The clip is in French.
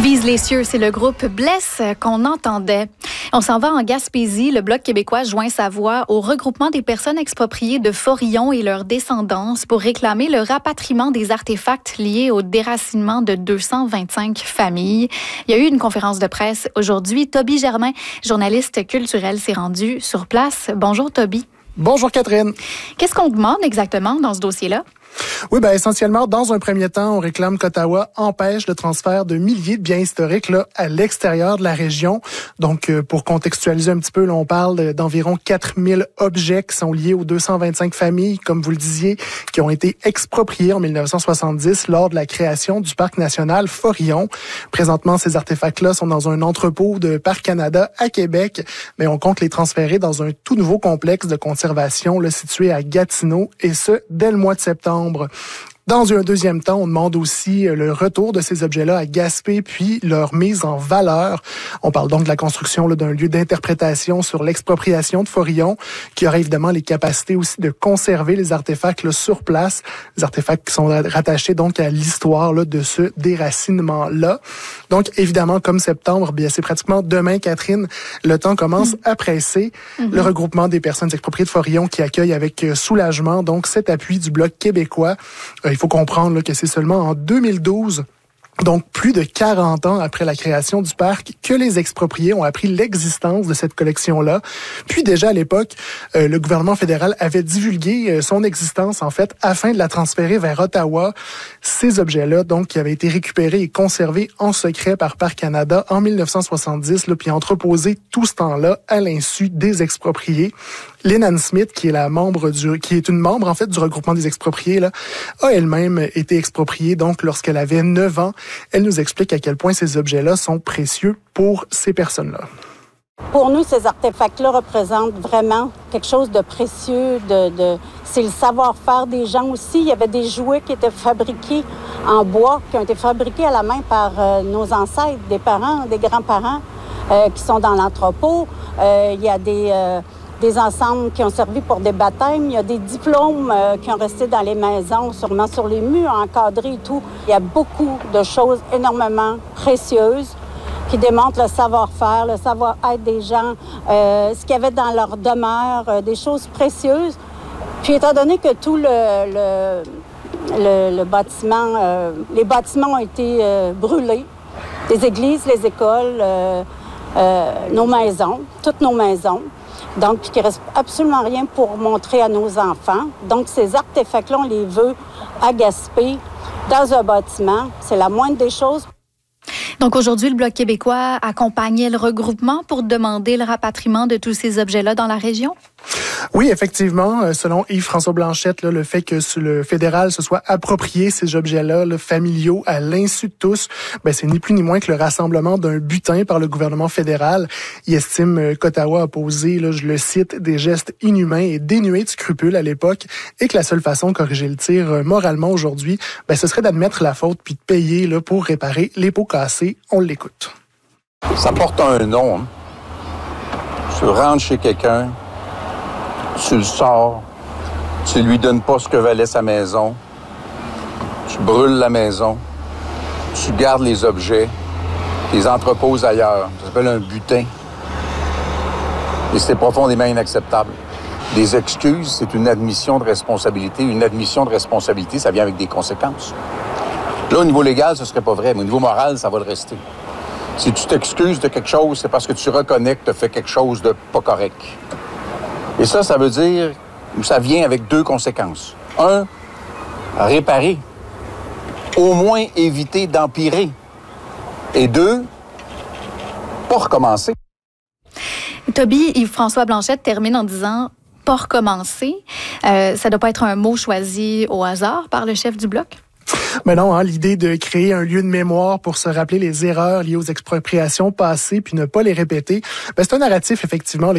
Vise les cieux, c'est le groupe Bless qu'on entendait. On s'en va en Gaspésie. Le Bloc québécois joint sa voix au regroupement des personnes expropriées de Forillon et leurs descendants pour réclamer le rapatriement des artefacts liés au déracinement de 225 familles. Il y a eu une conférence de presse aujourd'hui. Toby Germain, journaliste culturel, s'est rendu sur place. Bonjour Toby. Bonjour Catherine. Qu'est-ce qu'on demande exactement dans ce dossier-là? Oui, essentiellement, dans un premier temps, on réclame qu'Ottawa empêche le transfert de milliers de biens historiques là, à l'extérieur de la région. Donc, pour contextualiser un petit peu, là, on parle d'environ 4000 objets qui sont liés aux 225 familles, comme vous le disiez, qui ont été expropriés en 1970 lors de la création du Parc national Forillon. Présentement, ces artefacts-là sont dans un entrepôt de Parc Canada à Québec, mais on compte les transférer dans un tout nouveau complexe de conservation là, situé à Gatineau, et ce, dès le mois de septembre. Dans un deuxième temps, on demande aussi le retour de ces objets-là à Gaspé, puis leur mise en valeur. On parle donc de la construction là, d'un lieu d'interprétation sur l'expropriation de Forillon, qui aurait évidemment les capacités aussi de conserver les artefacts là, sur place, les artefacts qui sont rattachés donc à l'histoire là, de ce déracinement-là. Donc évidemment, comme septembre, bien c'est pratiquement demain, Catherine, le temps commence à presser. Le regroupement des personnes expropriées de Forillon qui accueille avec soulagement donc cet appui du Bloc québécois. Il faut comprendre là, que c'est seulement en 2012, donc plus de 40 ans après la création du parc, que les expropriés ont appris l'existence de cette collection-là. Puis déjà à l'époque, le gouvernement fédéral avait divulgué son existence, en fait, afin de la transférer vers Ottawa. Ces objets-là, donc, qui avaient été récupérés et conservés en secret par Parc Canada en 1970, là, puis entreposés tout ce temps-là à l'insu des expropriés. Lynn Smith, qui est une membre en fait du regroupement des expropriés, là, a elle-même été expropriée donc lorsqu'elle avait 9 ans. Elle nous explique à quel point ces objets-là sont précieux pour ces personnes-là. Pour nous, ces artefacts-là représentent vraiment quelque chose de précieux. C'est le savoir-faire des gens aussi. Il y avait des jouets qui étaient fabriqués en bois, qui ont été fabriqués à la main par nos ancêtres, des parents, des grands-parents qui sont dans l'entrepôt. Il y a des ensembles qui ont servi pour des baptêmes. Il y a des diplômes qui ont resté dans les maisons, sûrement sur les murs, encadrés et tout. Il y a beaucoup de choses énormément précieuses qui démontrent le savoir-faire, le savoir-être des gens, ce qu'il y avait dans leur demeure, des choses précieuses. Puis étant donné que tout le bâtiment, les bâtiments ont été brûlés, les églises, les écoles, nos maisons, toutes nos maisons. Donc, il ne reste absolument rien pour montrer à nos enfants. Donc, ces artefacts-là, on les veut à Gaspé, dans un bâtiment. C'est la moindre des choses. Donc, aujourd'hui, le Bloc québécois accompagnait le regroupement pour demander le rapatriement de tous ces objets-là dans la région? Oui, effectivement, selon Yves-François Blanchette, là, le fait que le fédéral se soit approprié ces objets-là, là, familiaux, à l'insu de tous, c'est ni plus ni moins que le rassemblement d'un butin par le gouvernement fédéral. Il estime qu'Ottawa a posé, là, je le cite, des gestes inhumains et dénués de scrupules à l'époque, et que la seule façon de corriger le tir moralement aujourd'hui, ce serait d'admettre la faute puis de payer là, pour réparer les pots cassés. On l'écoute. Ça porte un nom. Hein? Tu rentres chez quelqu'un, tu le sors, tu lui donnes pas ce que valait sa maison, tu brûles la maison, tu gardes les objets, tu les entreposes ailleurs. Ça s'appelle un butin. Et c'est profondément inacceptable. Des excuses, c'est une admission de responsabilité. Une admission de responsabilité, ça vient avec des conséquences. Là, au niveau légal, ce serait pas vrai, mais au niveau moral, ça va le rester. Si tu t'excuses de quelque chose, c'est parce que tu reconnais que tu as fait quelque chose de pas correct. Et ça veut dire, ça vient avec deux conséquences. Un, réparer. Au moins éviter d'empirer. Et deux, pas recommencer. Toby, Yves-François Blanchette termine en disant « pas recommencer ». Ça doit pas être un mot choisi au hasard par le chef du Bloc? Mais non, l'idée de créer un lieu de mémoire pour se rappeler les erreurs liées aux expropriations passées puis ne pas les répéter, c'est un narratif effectivement là,